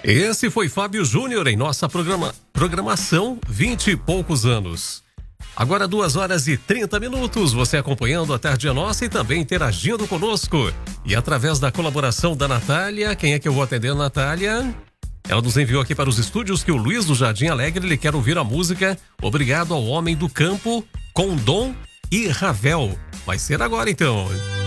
Esse foi Fábio Júnior em nossa programação 20 e poucos anos. Agora 2h30, você acompanhando a Tarde é Nossa e também interagindo conosco. E através da colaboração da Natália, quem é que eu vou atender, Natália? Ela nos enviou aqui para os estúdios que o Luiz do Jardim Alegre, ele quer ouvir a música Obrigado ao Homem do Campo, com Dom e Ravel. Vai ser agora então.